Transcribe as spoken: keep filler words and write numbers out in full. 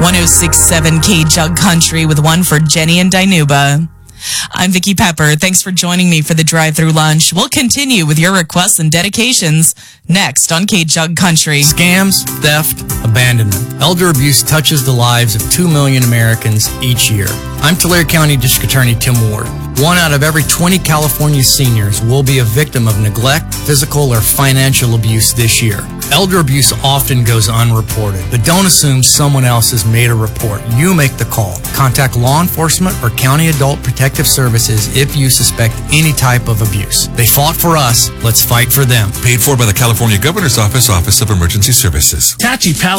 one oh six point seven K-Jug Country with one for Jenny and Dinuba. I'm Vicki Pepper. Thanks for joining me for the drive-through lunch. We'll continue with your requests and dedications next on K-Jug Country. Scams, theft, abandonment. Elder abuse touches the lives of two million Americans each year. I'm Tulare County District Attorney Tim Ward. One out of every twenty California seniors will be a victim of neglect, physical, or financial abuse this year. Elder abuse often goes unreported, but don't assume someone else has made a report. You make the call. Contact law enforcement or County Adult Protective Services if you suspect any type of abuse. They fought for us. Let's fight for them. Paid for by the California Governor's Office, Office of Emergency Services. Tachi Palace.